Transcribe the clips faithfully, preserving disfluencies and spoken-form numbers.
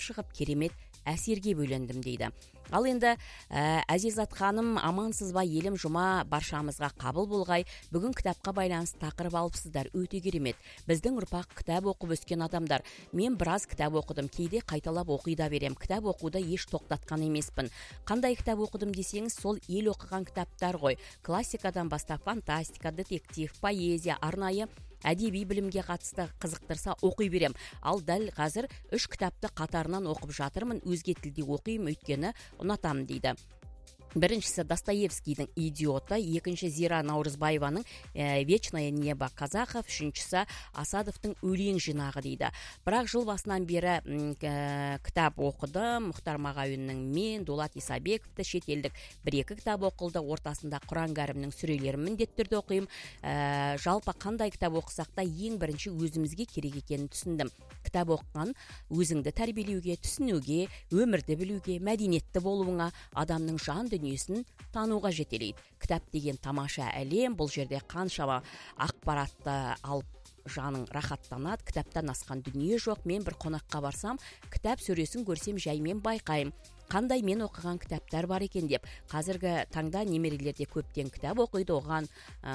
шығып, керемет әсерге бөлендім дейді. Ал енді ә, Әзизат ханым, амансыз ба елім, жұма баршамызға қабыл болғай. Бүгін кітапқа байланысты тақырып алыпсыздар, өте керемет. Біздің ұрпақ кітап оқып өскен адамдар. Мен біраз кітап оқыдым, кейде қайталап оқи да берем. Кітап оқуды еш тоқтатқан емеспін. Қандай кітап оқыдым десеңіз, сол ел оқыған кітаптар ғой. Классикадан бастап фантастика, детектив, поэзия, арнайы әдеби білімге қатысты қызықтырса оқи берем. Ал дәл қазір үш кітапты қатарынан оқып жатырмын, өзге тілде оқимын, өйткені ұнатамын дейді. Біріншісі Достоевскийдің «Идиоты», екінші Зира Наурызбаеваның «Вечное небо казахов», үшіншісі Асадовтың «Өлең жинағы» дейді. Бірақ жыл басынан бері ә, кітап оқыдым. Мұхтар Мағауиннің «Мен», Дулат Исабековті, шетелдік бір-екі кітап оқылды. Ортасында Құран кәрімнің сүрелерін міндетті түрде оқимын. Ә, жалпы қандай кітап оқысақ та ең бірінші өзімізге керек екенін түсіндім. Кітап оқыған өзіңді тәрбиелеуге, түсінуге, өмірді білуге, мәдениетті болуыңа, адамның жан дүниесін тануға жетелейді. Кітап деген тамаша әлем, бұл жерде қаншама ақпаратты алып жаның рахаттанады. Кітаптан асқан дүние жоқ. Мен бір қонаққа барсам, кітап сөресін көрсем, жаймен байқаймын қандай мен оқыған кітаптар бар екен деп. Қазіргі таңда немерелерде көптен кітап оқиды, оған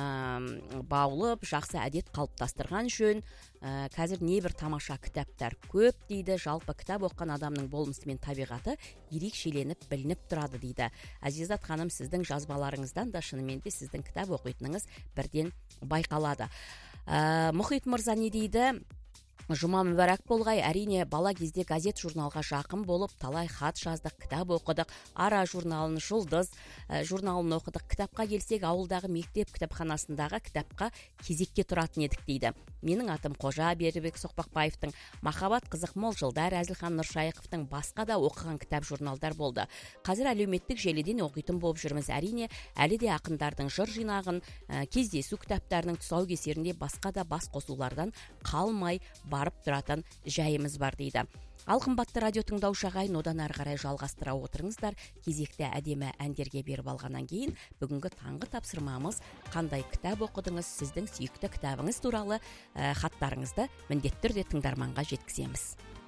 ә, баулып, жақсы әдет қалыптастырған жөн. Ә, қазір не бір тамаша кітаптар көп дейді. Жалпы кітап оқыған адамның болмысы мен табиғаты ерекшеленіп, білініп тұрады дейді. Әзизат ханым, сіздің жазбаларыңыздан да шынымен де сіздің кітап оқитыныңыз бірден байқалады. Ә, Мұхит мырза не дейді? Жұма мүбәрәк болғай. Әрине, бала кезде газет журналға жақын болып, талай хат жаздық, кітап оқыдық. Ара журналын, Жұлдыз ә, журналын оқыдық. Кітапқа келсек, ауылдағы мектеп кітапханасындағы кітапқа кезекке тұратын едік дейді. Менің атым Қожа, Бердібек Соқпақбаевтың «Махаббат қызық мол жылдар», Әзілхан Нұршайықовтың басқа да оқыған кітап журналдар болды. Қазір әлеуметтік желіден оқитын болып жүрміз. Әрине, әлі де ақындардың жыр жинағын, ә, кездесу кітаптарының тұсаукесерінде басқа да бас қосулардан қалмай барып тұратын жайымыз бар дейді. Ал қымбатты радио тыңдаушы ағайын, одан ары қарай жалғастыра отырыңыздар. Кезекті әдемі әндерге беріп алғаннан кейін бүгінгі таңғы тапсырмамыз қандай кітап оқыдыңыз, сіздің сүйікті кітабыңыз туралы ә, хаттарыңызды міндетті түрде тыңдарманға жеткіземіз.